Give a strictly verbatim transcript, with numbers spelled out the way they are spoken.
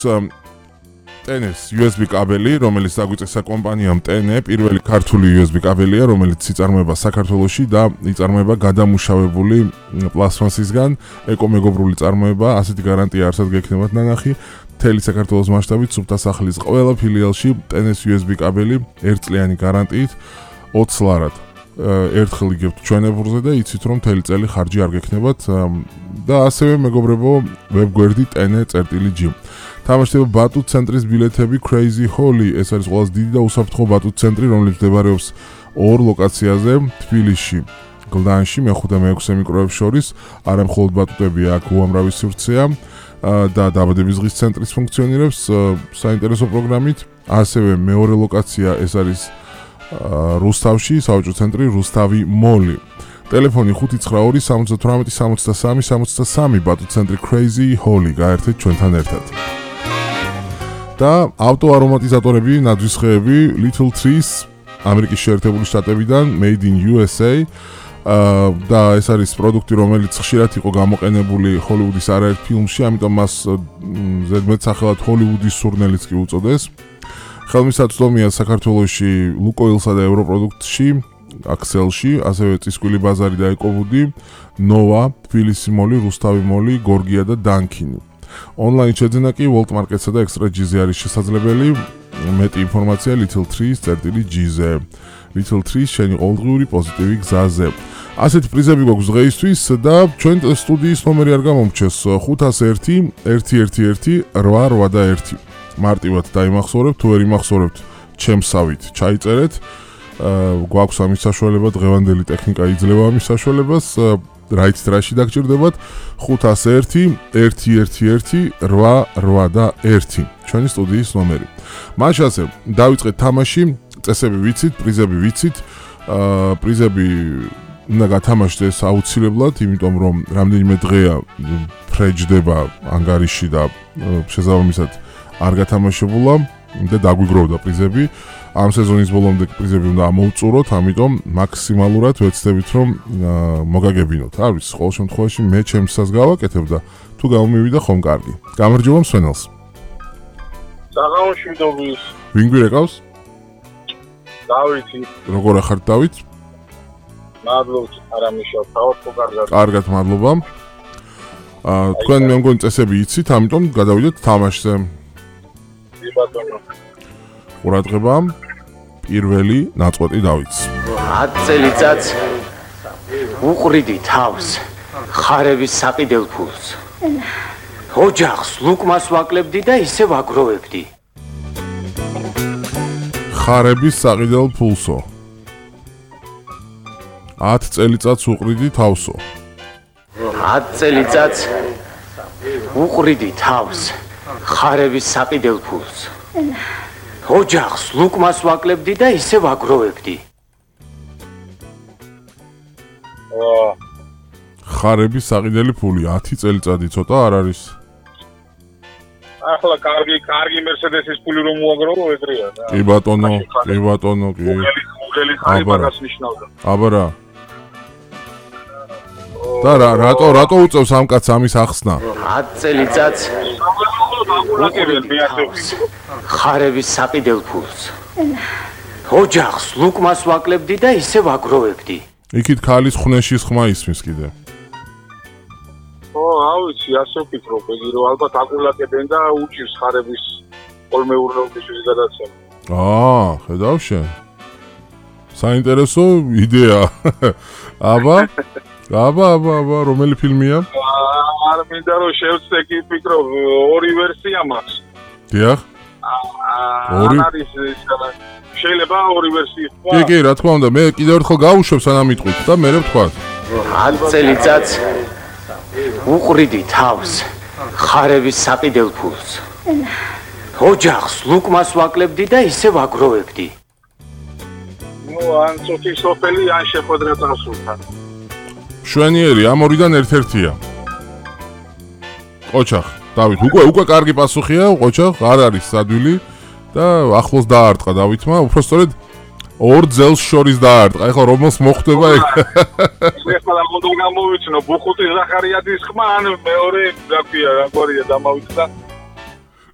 ტენეს U S B კაბელი, რომელიც დაგვიწესა კომპანიამ ტენე, პირველი ქართული U S B კაბელია, რომელიც იწარმოება საქართველოში და იწარმოება გადამუშავებული პლასმასისგან, ეკომეგობრული წარმოება, ასეთი გარანტია არსად გექნებათ ნანახი. მთელი საქართველოს მასშტაბით სუფთა სახლის ყველა ფილიალში ტენეს U S B კაბელი ერთწლიანი გარანტიით ოცს ლარად. ერთხელ იგებთ ჩვენებურზე და იცით რომ მთელი წელი ხარჯი არ გექნებათ და ასევე მეგობრებო ვებგვერდი tene.gi. თამაშდება ბატუტ ცენტრის ბილეთები Crazy Holly, ეს არის ყველაზე დიდი და უსაფრთხო ბატუტ ცენტრი, რომელიც მდებარეობს ორ ლოკაციაზე, თბილისში, გლდანში, მეხუთე და მეექვსე მიკროებს შორის, არა მხოლოდ ბატუტები აქ უამრავი სივრცეა და დაბადების დღის ცენტრის ფუნქციონირებს საინტერესო პროგრამით, ასევე მეორე ლოკაცია ეს არის რუსთავში, საოჯო ცენტრი რუსთავი მოლი. ტელეფონი ხუთი ცხრა ორი სამოცდა თვრამეტი სამოცდა სამი სამოცდა სამი ბატუტ ცენტრი Crazy Holly, გაერთეთ ჩვენთან ერთად. და ავტო არომატიზატორები, ნაძვისხეები Little Trees ამერიკის შეერთებული შტატებიდან, made in U S A და ეს არის პროდუქტი, რომელიც ხშირად იყო გამოყენებული ჰოლივუდის არაერთ ფილმში, ამიტომ მას ზედმეტ სახელად ჰოლივუდის სურნელიც კი უწოდეს. ხელმისაწვდომია საქართველოში ლუკოილსა და ევროპროდუქტში, აქსელში, ასევე წისკვილი ბაზარი და ეკოვუდი, ნოვა, თბილისი მოლი, რუსთავი მოლი, გორგია და დანქინი. Online შეძენა კი World Market-სა და Extra G-ზე არის შესაძლებელი. მეტი ინფორმაცია little trees.gi-ზე. Little Trees შენი ყოველდღიური პოზიტივი გზაზე. ასეთი პრიზები გვაქვს დღეისთვის და ჩვენ სტუდიის ნომერი არ გამომრჩეს ხუთას ერთი ერთი ერთი ერთი რვა რვა და ერთი. მარტივად დაიმახსოვრებთ, თუ ვერ იმახსოვრებთ, ჩემსავით ჩაიწერეთ. გვაქვს ამის საშუალება, დღევანდელი ტექნიკა იძლევა ამის საშუალებას. რაიც დრაში დაგჭირდებათ ხუთას ერთი ერთი ერთი ერთი რვა რვა და ერთი ჩვენი სტუდიის ნომერი. მაშინ ასე დავიწყეთ თამაში, წესები ვიცით, პრიზები ვიცით. აა პრიზები უნდა გათამაშოთ ეს აუცილებლად, იმიტომ რომ რამდენიმე დღეა ფრეჯდება ანგარიში და შესაბამისად არ გათამაშებულა და დაგვიგროვდა პრიზები. ამ სეზონის ბოლომდე პრიზები უნდა ამოუწუროთ, ამიტომ მაქსიმალურად ვეცდებით რომ მოგაგებინოთ. არ ვიცი, ყოველ შემთხვევაში მე ჩემსას გავაკეთებ და თუ გამომივიდა ხომ კარგი. გამარჯობა მსვენელს. საღამოში მდობის. ვინ გვირეკავს? დავითი. როგორ ახართ დავით? მადლობთ, არამიშავ, თავო კარგად. კარგად, მადლობა. აა თქვენ მე მგონი წესები იცით, ამიტომ გადავიდეთ თამაშზე. ბატონო. ყურადღება, პირველი ნაწყვეტი დავითს. ათ წელიწადს უყრიდი თავს ხარების საყიდელ ფულს. ოჯახს ლუკმას ვაკლებდი და ისე ვაგროვებდი. ხარების საყიდელ ფულსო. ათ წელიწადს უყრიდი თავსო. ათ წელიწადს უყრიდი თავს ხარების საყიდელ ფულს. ოჯახს ლუკმას ვაკლებდი და ისე ვაგროვებდი. ხარების საყიდელი ფული ათი წელიწადი ცოტა არ არის. ახლა კარგი, კარგი Mercedes-ის ფული რომ მოაგროვო ეგრეა და. კი ბატონო, კი ბატონო, კი. უღელი ხარი მაგას ნიშნავდა. აბარა. და რა, რატო, რატო უწევს ამ კაცს ამის ახსნა? ათ წელიწადს ხარების საყიდელ ფულს. ოჯახს ლუკმას ვაკლებდი და ისე ვაგროვებდი. იქით ქალის ხუნეშის ხმა ისმის კიდე. ო, ავიცი, ასე ვფიქრობ, იგი რომ ალბათ აკულაკებენ და უჭირს ხარების კოლმეურნეობის გადაცემა. აა, ხედავ შენ. საინტერესო იდეა. აბა? აბა, აბა, აბა, რომელი ფილმია? არ მინდა რომ შევცდე კი ვფიქრობ, ორი ვერსია მაქვს. დიახ. ორი არის შეიძლება ორი ვერსიის თქვა. კი, კი, რა თქმა უნდა, მე კიდევ ერთხელ გავუშვებ სანამ იტყვით და მე ვთქვათ. ათ წელიწადს უყრიდი თავს ხარების საყიდელ ფულს. ოჯახს ლუკმას ვაკლებდი და ისე ვაგროვებდი. ნუ ან წუთი სოფელი ან შეხვედრა წასულთან. შვენიერი ამ ორიდან ერთ-ერთია. ყოჩახ, დავით, უკვე უკვე კარგი პასუხია, ყოჩახ, არ არის სადვილი და ახლოს დაარტყა დავითმა, უბრალოდ ორ ძელს შორის დაარტყა. ეხლა რომელს მოხვდება ეგ? ეხლა მოდო გამოვიცნო, ბუხუტი ზახარიაძის ხმა ან მეორე, რა ქვია, რა ქვია, დამავიწყდა.